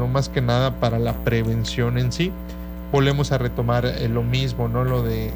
¿no? Más que nada para la prevención en sí. Volvemos a retomar lo mismo, ¿no? Lo de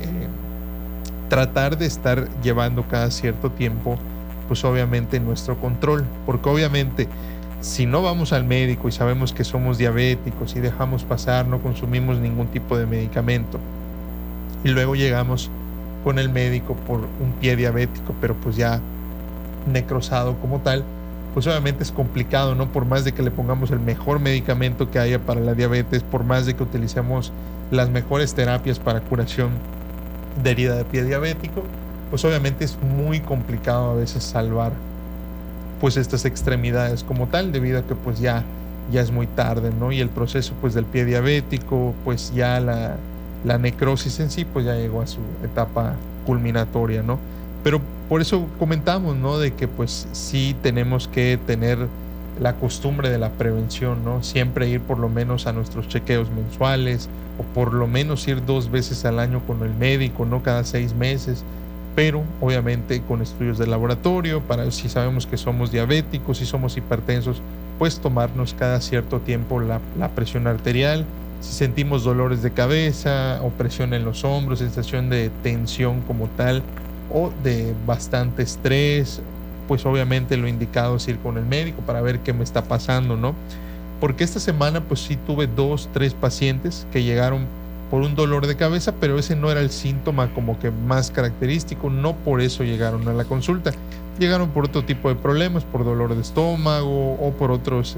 tratar de estar llevando cada cierto tiempo, pues obviamente nuestro control, porque obviamente si no vamos al médico y sabemos que somos diabéticos y dejamos pasar, no consumimos ningún tipo de medicamento y luego llegamos con el médico por un pie diabético, pero pues ya necrosado como tal, pues obviamente es complicado, ¿no? Por más de que le pongamos el mejor medicamento que haya para la diabetes, por más de que utilicemos las mejores terapias para curación de herida de pie diabético, pues obviamente es muy complicado a veces salvar pues estas extremidades como tal, debido a que pues ya es muy tarde, ¿no? Y el proceso pues del pie diabético, pues ya la necrosis en sí pues ya llegó a su etapa culminatoria, ¿no? Pero por eso comentamos, ¿no? De que pues sí tenemos que tener la costumbre de la prevención, ¿no? Siempre ir por lo menos a nuestros chequeos mensuales o por lo menos ir 2 veces al año con el médico, no cada 6 meses, pero obviamente con estudios de laboratorio para si sabemos que somos diabéticos, si somos hipertensos, pues tomarnos cada cierto tiempo la presión arterial. Si sentimos dolores de cabeza o presión en los hombros, sensación de tensión como tal o de bastante estrés, pues obviamente lo indicado es ir con el médico para ver qué me está pasando, ¿no? Porque esta semana pues sí tuve 2, 3 pacientes que llegaron por un dolor de cabeza, pero ese no era el síntoma como que más característico, no por eso llegaron a la consulta, llegaron por otro tipo de problemas, por dolor de estómago o por otros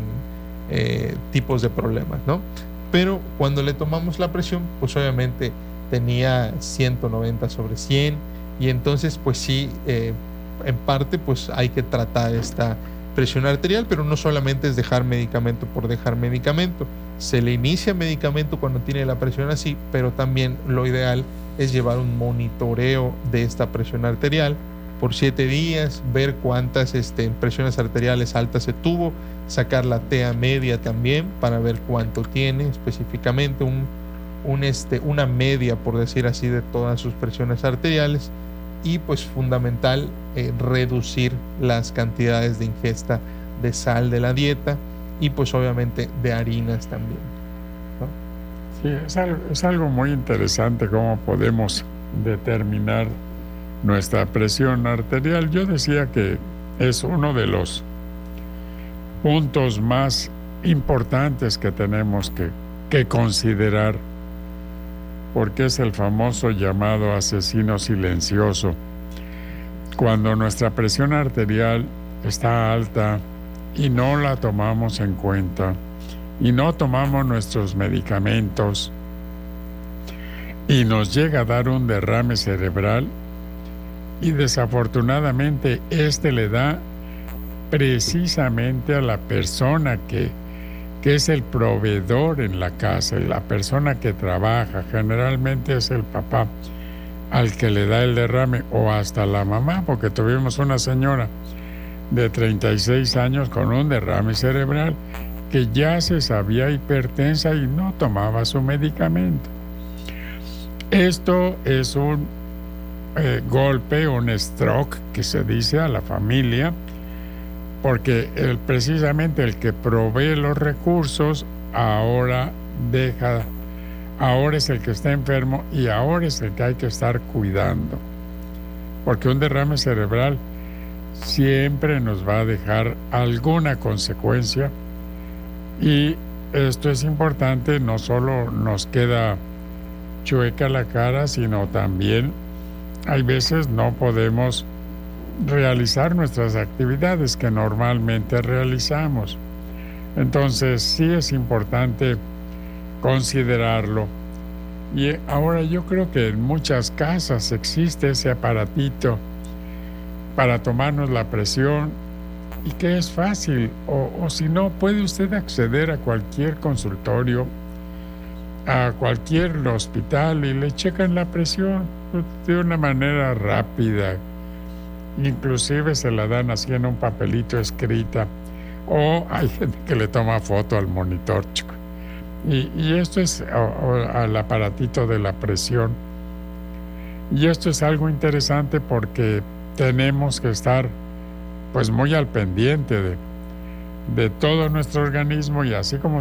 tipos de problemas, ¿no? Pero cuando le tomamos la presión, pues obviamente tenía 190/100 y entonces pues sí, en parte pues hay que tratar esta presión arterial, pero no solamente es dejar medicamento por dejar medicamento. Se le inicia medicamento cuando tiene la presión así, pero también lo ideal es llevar un monitoreo de esta presión arterial por 7 días, ver cuántas presiones arteriales altas se tuvo, sacar la TA media también para ver cuánto tiene específicamente, una media, por decir así, de todas sus presiones arteriales. Y pues fundamental reducir las cantidades de ingesta de sal de la dieta y pues obviamente de harinas también, ¿no? Sí, es algo muy interesante cómo podemos determinar nuestra presión arterial. Yo decía que es uno de los puntos más importantes que tenemos que considerar, porque es el famoso llamado asesino silencioso. Cuando nuestra presión arterial está alta y no la tomamos en cuenta y no tomamos nuestros medicamentos y nos llega a dar un derrame cerebral y desafortunadamente le da precisamente a la persona que es el proveedor en la casa, la persona que trabaja, generalmente es el papá al que le da el derrame, o hasta la mamá, porque tuvimos una señora de 36 años con un derrame cerebral que ya se sabía hipertensa y no tomaba su medicamento. Esto es un golpe, un stroke que se dice a la familia, porque precisamente el que provee los recursos ahora es el que está enfermo y ahora es el que hay que estar cuidando. Porque un derrame cerebral siempre nos va a dejar alguna consecuencia y esto es importante, no solo nos queda chueca la cara, sino también hay veces no podemos realizar nuestras actividades que normalmente realizamos. Entonces sí es importante considerarlo. Y ahora yo creo que en muchas casas existe ese aparatito para tomarnos la presión y que es fácil, o si no, puede usted acceder a cualquier consultorio, a cualquier hospital y le checan la presión de una manera rápida. Inclusive se la dan así en un papelito escrita, o hay gente que le toma foto al monitor, chico. Y esto es al aparatito de la presión. Y esto es algo interesante porque tenemos que estar pues muy al pendiente de todo nuestro organismo, y así como